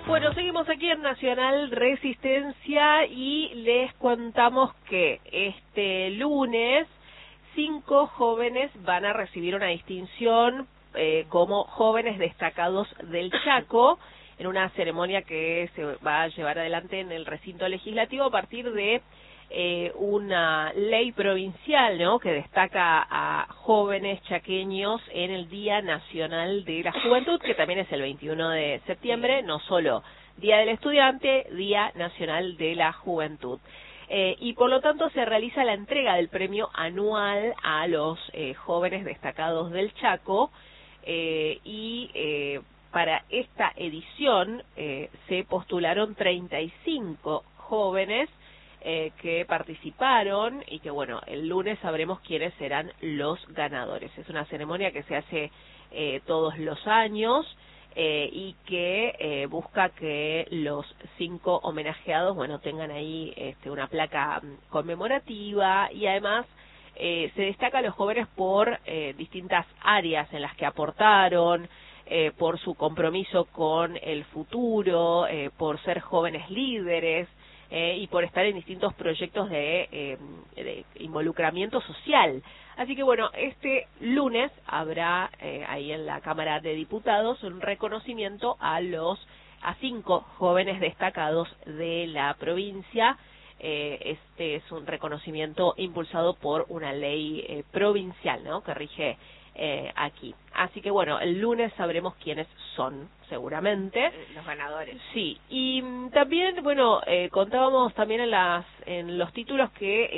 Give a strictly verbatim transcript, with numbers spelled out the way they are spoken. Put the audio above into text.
Bueno, seguimos aquí en Nacional Resistencia y les contamos que este lunes cinco jóvenes van a recibir una distinción eh, como jóvenes destacados del Chaco en una ceremonia que se va a llevar adelante en el recinto legislativo a partir de eh, una ley provincial, ¿no?, que destaca a jóvenes chaqueños en el Día Nacional de la Juventud, que también es el veintiuno de septiembre, no solo Día del Estudiante, Día Nacional de la Juventud. Eh, y por lo tanto se realiza la entrega del premio anual a los eh, jóvenes destacados del Chaco eh, y eh, para esta edición eh, se postularon treinta y cinco jóvenes eh, que participaron y que, bueno, el lunes sabremos quiénes serán los ganadores. Es una ceremonia que se hace eh, todos los años eh, y que eh, busca que los cinco homenajeados, bueno, tengan ahí este, una placa conmemorativa y además eh, se destaca a los jóvenes por eh, distintas áreas en las que aportaron, eh, por su compromiso con el futuro, eh, por ser jóvenes líderes, Eh, y por estar en distintos proyectos de, eh, de involucramiento social. Así que bueno, este lunes habrá eh, ahí en la Cámara de Diputados un reconocimiento a los a cinco jóvenes destacados de la provincia. Eh, este es un reconocimiento impulsado por una ley eh, provincial, ¿no?, que rige eh, aquí. Así que bueno, el lunes sabremos quiénes son, seguramente. Los ganadores. Sí, y también, bueno, eh, contábamos también en las en los títulos que